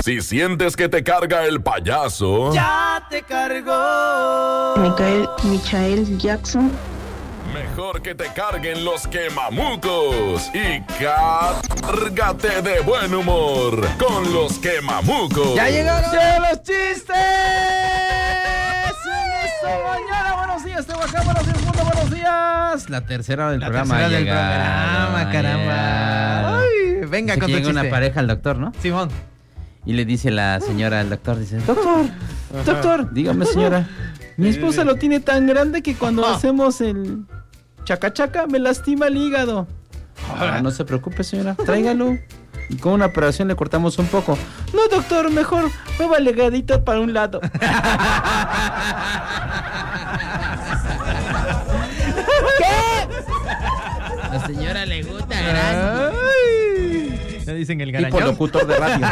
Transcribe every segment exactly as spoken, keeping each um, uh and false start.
Si sientes que te carga el payaso, ya te cargó. Michael, Michael Jackson. Mejor que te carguen los quemamucos y cárgate de buen humor con los quemamucos. ¡Ya llegaron los chistes! En esta mañana, buenos días, Tehuacán, buenos días, mundo, buenos días. La tercera del La programa. tercera del llega, programa, caramba. Ay, venga Dice con que tu llega chiste. una pareja al doctor, ¿no? Simón. Y le dice la señora al doctor, dice, doctor, doctor, dígame señora, mi esposa lo tiene tan grande que cuando hacemos el chaca chaca me lastima el hígado. Ah, no se preocupe señora, tráigalo. Y con una operación le cortamos un poco. No doctor, mejor mueva el legadito para un lado. ¿Qué? La señora le gusta grande. Me dicen el Tipo garañón. locutor de radio.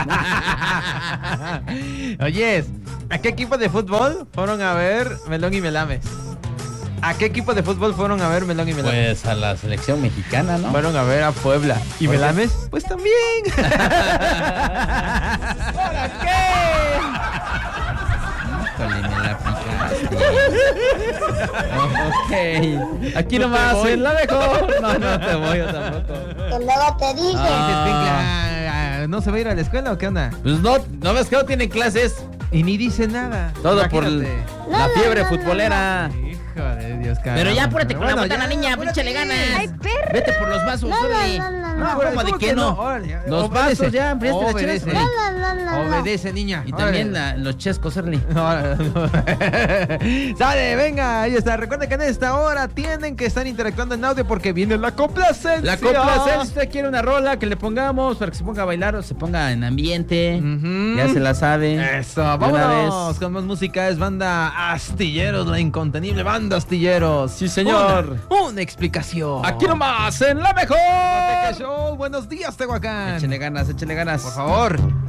Oyes, ¿a qué equipo de fútbol fueron a ver Melón y Melames? ¿A qué equipo de fútbol fueron a ver Melón y Melames? Pues a la selección mexicana, ¿no? Fueron a ver a Puebla. ¿Y ¿Por qué? Melames? Pues también. ¿Para qué? Híjole, me la picaste. Ok. Aquí No te nomás, voy. en la mejor. No, no te voy yo tampoco. Que luego te dije. Ah. Dices, venga, ¿no se va a ir a la escuela o qué onda? Pues no, ¿no ves que no tiene clases? Y ni dice nada. Todo por Imagínate. la fiebre futbolera. Hijo de Dios, caramba. Pero ya apúrate con Bueno, la botana, ya, niña, pues apúrate. échale ganas. Ay, perro. Vete por los vasos, No, no, órale. no, no, No, no. ¿cómo de que no? Órale, Los obedece. vasos ya, préstale, Obedece. chesco. No, no, no, no. Obedece, niña. Y Órale. también la- los chescos, órale. No, no. Sale, venga, ahí está. Recuerden que en esta hora tienen que estar interactuando en audio porque viene la complacencia. La complacencia, si usted quiere una rola que le pongamos para que se ponga a bailar o se ponga en ambiente. Ujú. Ya se la sabe. Eso, De una vámonos vez. con más música. Es banda Astilleros, la incontenible banda Astilleros. Sí, señor. Una, una explicación. Aquí nomás, en la mejor. Guateque Show. Buenos días, Tehuacán. Échale ganas, échale ganas. Por favor.